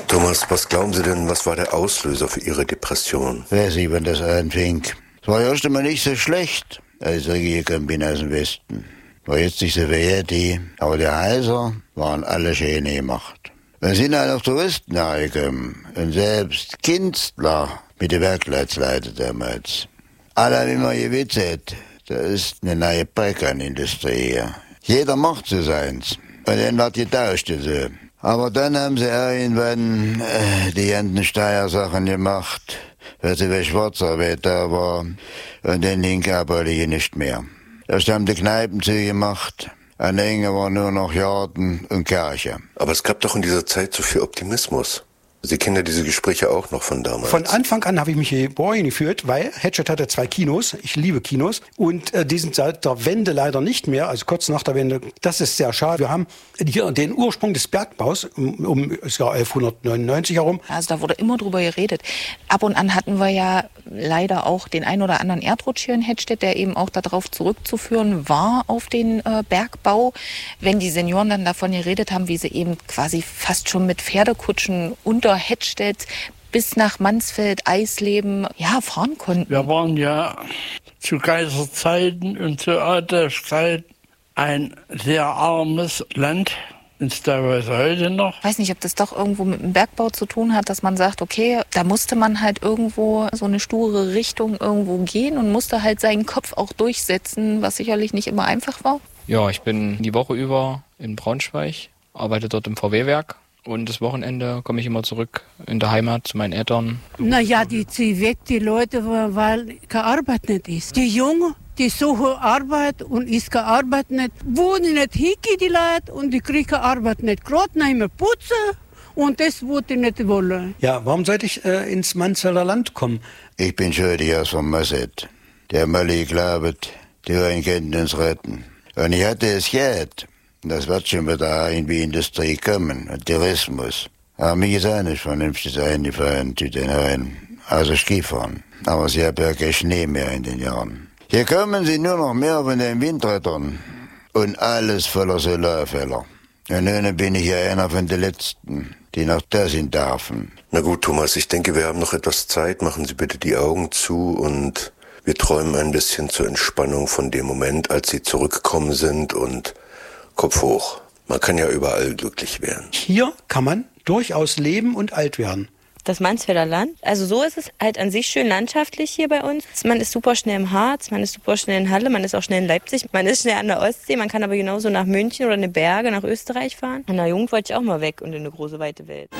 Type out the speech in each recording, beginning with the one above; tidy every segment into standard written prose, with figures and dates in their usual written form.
Thomas, was glauben Sie denn, was war der Auslöser für Ihre Depression? Weiß ich, wann das anfing. Es war erst einmal nicht so schlecht, als ich gekommen bin aus dem Westen. War jetzt nicht so wie aber die Häuser waren alle schön gemacht. Wir sind halt auch Touristen hergekommen und selbst Künstler mit den Werkleitsleuten damals. Alle haben immer gewitzelt, da ist eine neue Balkanindustrie hier. Jeder macht so seins. Und dann wird getauscht so. Aber dann haben sie irgendwann die ganzen Steuersachen gemacht, weil sie wie Schwarzarbeit da war. Und dann hing aber nicht mehr. Erst haben die Kneipen zugemacht. An der Enge waren nur noch Garten und Kirche. Aber es gab doch in dieser Zeit so viel Optimismus. Sie kennen ja diese Gespräche auch noch von damals. Von Anfang an habe ich mich hier Borgen gefühlt, weil Hatchet hatte 2 Kinos. Ich liebe Kinos. Und die sind seit der Wende leider nicht mehr, also kurz nach der Wende. Das ist sehr schade. Wir haben hier den Ursprung des Bergbaus um das Jahr 1199 herum. Also da wurde immer drüber geredet. Ab und an hatten wir ja leider auch den ein oder anderen Erdrutsch hier in Hettstedt, der eben auch darauf zurückzuführen war, auf den Bergbau. Wenn die Senioren dann davon geredet haben, wie sie eben quasi fast schon mit Pferdekutschen unter Hettstedt bis nach Mansfeld, Eisleben, fahren konnten. Wir waren ja zu Kaiserzeiten und zu Adlerzeiten ein sehr armes Land. Ist teilweise heute noch. Ich weiß nicht, ob das doch irgendwo mit dem Bergbau zu tun hat, dass man sagt, okay, da musste man halt irgendwo so eine sture Richtung irgendwo gehen und musste halt seinen Kopf auch durchsetzen, was sicherlich nicht immer einfach war. Ja, ich bin die Woche über in Braunschweig, arbeite dort im VW-Werk. Und das Wochenende komme ich immer zurück in der Heimat zu meinen Eltern. Naja, die ziehen weg, die Leute, weil keine Arbeit nicht ist. Die Jungen, die suchen Arbeit und ist keine Arbeit nicht. Wohnen nicht hier, die Leute, und die kriegen keine Arbeit nicht. Gerade nicht mehr putzen und das wollte ich nicht wollen. Ja, warum sollte ich ins Mansfelder Land kommen? Ich bin schuldig aus vom Masset. Der Mali glaubt, die wollen uns retten. Und ich hatte es Geld. Das wird schon mit der irgendwie Industrie kommen und Tourismus. Aber mir ist auch nicht vernünftig eingefallen zu den Haien, also Skifahren. Aber sie haben ja keinen Schnee mehr in den Jahren. Hier kommen sie nur noch mehr von den Windrädern und alles voller Solarfälle. Und nun bin ich ja einer von den Letzten, die noch da sind dürfen. Na gut, Thomas, ich denke, wir haben noch etwas Zeit. Machen Sie bitte die Augen zu und wir träumen ein bisschen zur Entspannung von dem Moment, als Sie zurückgekommen sind und Kopf hoch. Man kann ja überall glücklich werden. Hier kann man durchaus leben und alt werden. Das Mansfelder Land, also so ist es halt an sich schön landschaftlich hier bei uns. Man ist super schnell im Harz, man ist super schnell in Halle, man ist auch schnell in Leipzig, man ist schnell an der Ostsee, man kann aber genauso nach München oder in die Berge, nach Österreich fahren. In der Jugend wollte ich auch mal weg und in eine große, weite Welt.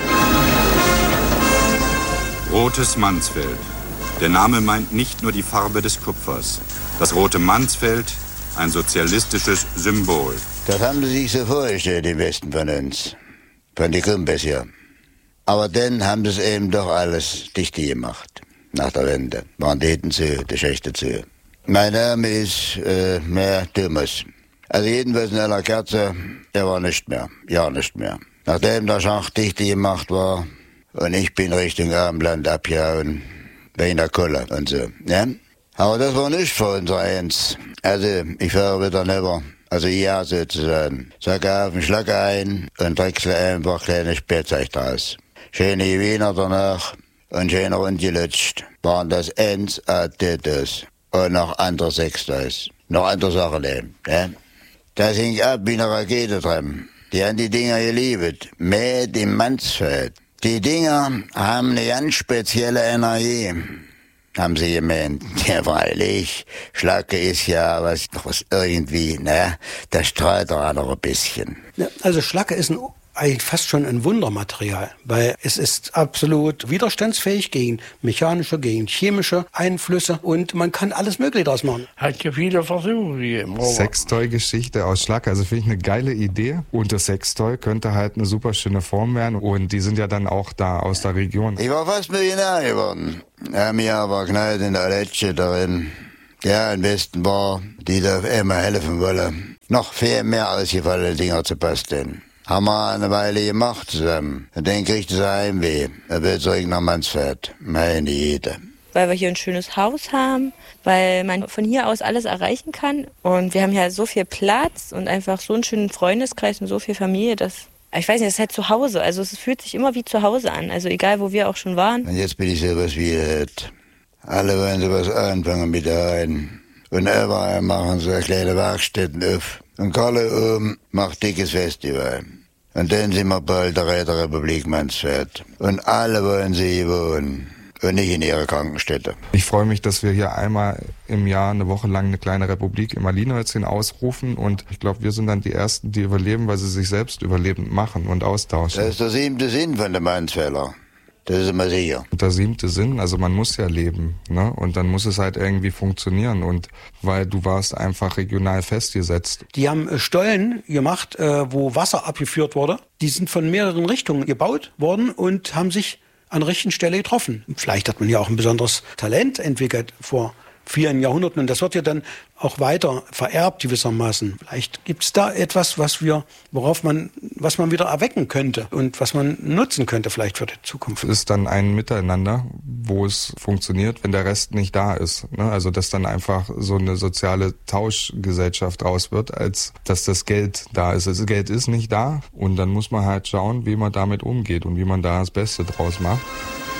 Rotes Mansfeld. Der Name meint nicht nur die Farbe des Kupfers. Das rote Mansfeld, ein sozialistisches Symbol. Das haben sie sich so vorgestellt, die Westen von uns. Von den Kumpels hier. Aber dann haben sie es eben doch alles dicht gemacht. Nach der Wende. Waren die Hütten zu, die Schächte zu. Mein Name ist Thomas. Also jedenfalls in einer Kerze, der war nicht mehr. Ja, nicht mehr. Nachdem der Schacht dicht gemacht war und ich bin Richtung Abendland abgehauen, wegen der Kohle und so. Ja? Aber das war nicht für uns eins. Also ich fahre wieder rüber. Also ja, sozusagen. Sacke auf den Schlag ein und drechsel einfach kleine Spätzeug draus. Schöne Wiener danach und schön rundgelutscht. Waren das eins Tattoos. Und noch andere Sextoys. Noch andere Sachen eben. Ja? Das hing ab wie eine Rakete dran. Die haben die Dinger geliebt. Mit im Mansfeld. Die Dinger haben eine ganz spezielle Energie. Haben sie gemeint. Ja, freilich, Schlacke ist ja was irgendwie, das strahlt doch auch noch ein bisschen. Ja, also Schlacke ist eigentlich fast schon ein Wundermaterial, weil es ist absolut widerstandsfähig gegen mechanische, gegen chemische Einflüsse und man kann alles Mögliche daraus machen. Hat ja viele Versuche gegeben. Sextoy-Geschichte aus Schlacke, also finde ich eine geile Idee. Und das Sextoy könnte halt eine super schöne Form werden und die sind ja dann auch da aus der Region. Ich war fast Millionär geworden. Haben mir aber knallt in der Letsche darin. Ja, im Westen war, die da immer helfen wollen. Noch viel mehr ausgefallene Dinger zu basteln. Haben wir eine Weile gemacht zusammen. Und dann kriegt es Heimweh. Er will zurück nach Mansfeld. Meine Jede. Weil wir hier ein schönes Haus haben, weil man von hier aus alles erreichen kann. Und wir haben ja so viel Platz und einfach so einen schönen Freundeskreis und so viel Familie, dass Ich weiß nicht, es ist halt zu Hause. Also es fühlt sich immer wie zu Hause an. Also egal, wo wir auch schon waren. Und jetzt bin ich sowas wie halt. Alle wollen sowas anfangen mit ein. Und überall machen so kleine Werkstätten auf. Und Kalle oben macht dickes Festival. Und dann sind wir bald der Räterepublik Mansfeld. Und alle wollen sie hier wohnen. Und nicht in ihrer Krankenstätte. Ich freue mich, dass wir hier einmal im Jahr eine Woche lang eine kleine Republik im Marienhölzchen ausrufen. Und ich glaube, wir sind dann die Ersten, die überleben, weil sie sich selbst überlebend machen und austauschen. Das ist der 7. Sinn von der Mansfelder. Das ist immer sicher. Und der 7. Sinn, also man muss ja leben, ne? Und dann muss es halt irgendwie funktionieren. Und weil du warst einfach regional festgesetzt. Die haben Stollen gemacht, wo Wasser abgeführt wurde. Die sind von mehreren Richtungen gebaut worden und haben sich an der richtigen Stelle getroffen. Vielleicht hat man ja auch ein besonderes Talent entwickelt vor vielen Jahrhunderten und das wird ja dann auch weiter vererbt gewissermaßen. Vielleicht gibt es da etwas, was man wieder erwecken könnte und was man nutzen könnte vielleicht für die Zukunft. Es ist dann ein Miteinander, wo es funktioniert, wenn der Rest nicht da ist. Ne? Also dass dann einfach so eine soziale Tauschgesellschaft raus wird, als dass das Geld da ist. Das Geld ist nicht da und dann muss man halt schauen, wie man damit umgeht und wie man da das Beste draus macht.